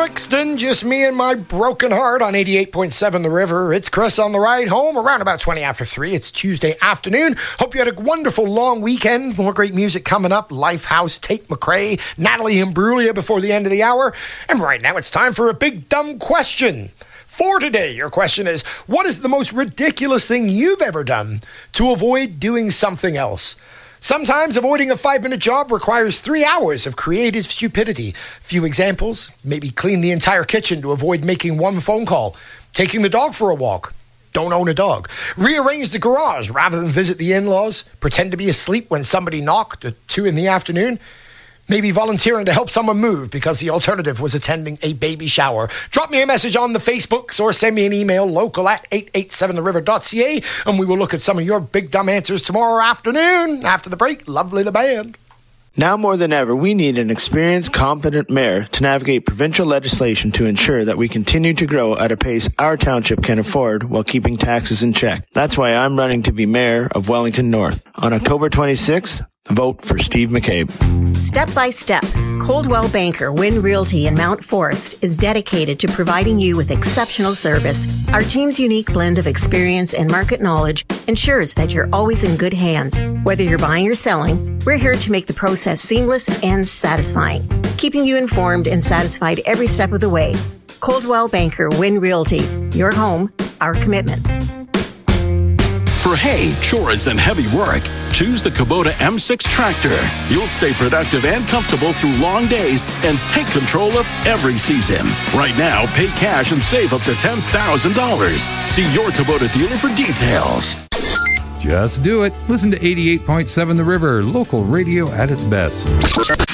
Brixton, just me and my broken heart on 88.7 The River. It's Chris on the ride home, around about 20 after 3. It's Tuesday afternoon. Hope you had a wonderful long weekend. More great music coming up. Lifehouse, Tate McRae, Natalie Imbruglia before the end of the hour. And right now it's time for a big dumb question. For today, your question is, what is the most ridiculous thing you've ever done to avoid doing something else? Sometimes avoiding a 5-minute job requires 3 hours of creative stupidity. Few examples: maybe clean the entire kitchen to avoid making one phone call. Taking the dog for a walk. Don't own a dog. Rearrange the garage rather than visit the in-laws. Pretend to be asleep when somebody knocked at 2 in the afternoon. Maybe volunteering to help someone move because the alternative was attending a baby shower. Drop me a message on the Facebooks or send me an email, local@887theriver.ca, and we will look at some of your big dumb answers tomorrow afternoon. After the break, Lovely the band. Now more than ever, we need an experienced, competent mayor to navigate provincial legislation to ensure that we continue to grow at a pace our township can afford while keeping taxes in check. That's why I'm running to be mayor of Wellington North. On October 26th, vote for Steve McCabe. Step by step, Coldwell Banker Wynn Realty in Mount Forest is dedicated to providing you with exceptional service. Our team's unique blend of experience and market knowledge ensures that you're always in good hands. Whether you're buying or selling, we're here to make the process seamless and satisfying, keeping you informed and satisfied every step of the way. Coldwell Banker Wynn Realty, your home, our commitment. For hay, chores, and heavy work, choose the Kubota M6 tractor. You'll stay productive and comfortable through long days and take control of every season. Right now, pay cash and save up to $10,000. See your Kubota dealer for details. Just do it. Listen to 88.7 The River, local radio at its best.